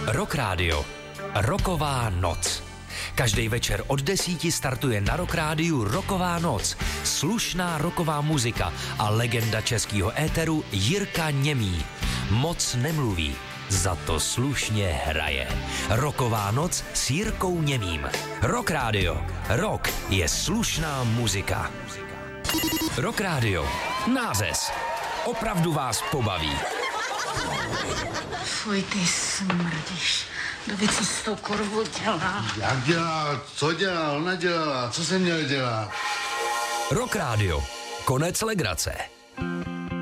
Rock Radio. Rocková noc. Každý večer od 10 startuje na Rock Rádiu Rocková noc. Slušná rocková muzika a legenda českého éteru Jirka Němý. Moc nemluví, za to slušně hraje. Rocková noc s Jirkou Němým. Rock Radio. Rock je slušná muzika. Rock Radio. Nářez. Opravdu vás pobaví. Fuj, ty smrdíš. Kdo co s tou kurvou dělá? Jak dělá? Co dělá? Ona dělala. Co jsem měl dělat? Rock Radio. Konec legrace.